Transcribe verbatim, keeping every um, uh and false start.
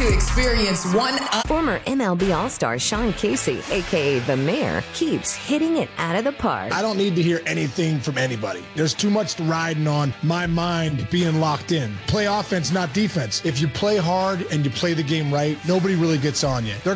to experience one of Former M L B All-Star Sean Casey, a k a. The Mayor, keeps hitting it out of the park. I don't need to hear anything from anybody. There's too much riding on my mind being locked in. Play offense, not defense. If you play hard and you play the game right, nobody really gets on you. They're